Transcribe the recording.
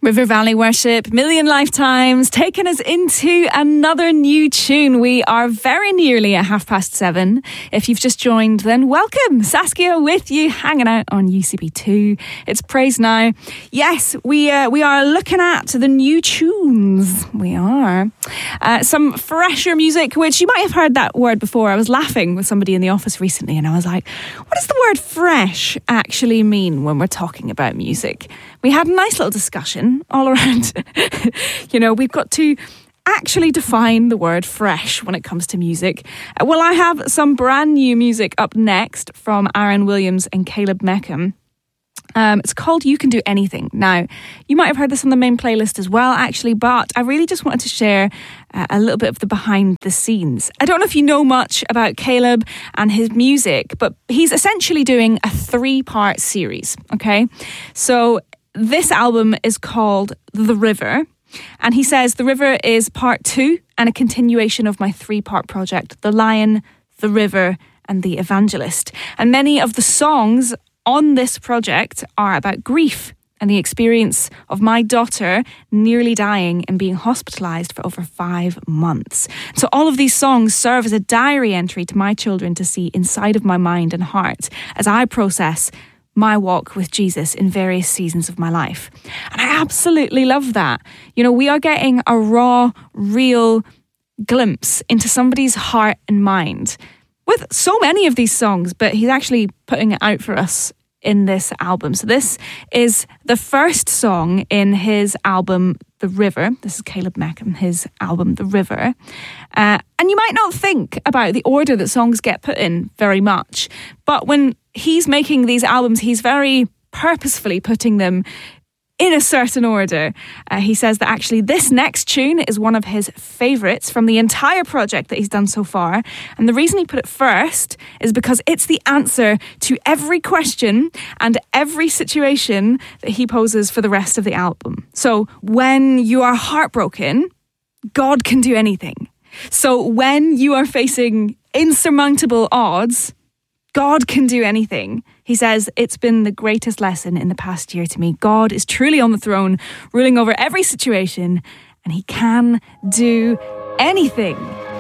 River Valley Worship, Million Lifetimes, taking us into another new tune. We are very nearly at 7:30. If you've just joined, then welcome. Saskia with you, hanging out on UCB2. It's Praise Now. Yes, we are looking at the new tunes. We are. Some fresher music, which you might have heard that word before. I was laughing with somebody in the office recently and I was like, what does the word fresh actually mean when we're talking about music? We had a nice little discussion all around. We've got to actually define the word fresh when it comes to music. Well, I have some brand new music up next from Aaron Williams and Caleb Meckham. It's called You Can Do Anything. Now, you might have heard this on the main playlist as well, actually, but I really just wanted to share a little bit of the behind the scenes. I don't know if you know much about Caleb and his music, but he's essentially doing a 3-part series, okay? So this album is called The River, and he says The River is part 2 and a continuation of my 3-part project, The Lion, The River, and The Evangelist. And many of the songs on this project are about grief and the experience of my daughter nearly dying and being hospitalised for over 5 months. So all of these songs serve as a diary entry to my children to see inside of my mind and heart as I process my walk with Jesus in various seasons of my life. And I absolutely love that. We are getting a raw, real glimpse into somebody's heart and mind with so many of these songs, but he's actually putting it out for us in this album. So this is the first song in his album, The River. This is Caleb Meckham, his album, The River. And you might not think about the order that songs get put in very much, but when he's making these albums, he's very purposefully putting them in a certain order. He says that actually this next tune is one of his favourites from the entire project that he's done so far. And the reason he put it first is because it's the answer to every question and every situation that he poses for the rest of the album. So when you are heartbroken, God can do anything. So when you are facing insurmountable odds, God can do anything. He says, it's been the greatest lesson in the past year to me. God is truly on the throne, ruling over every situation, and he can do anything.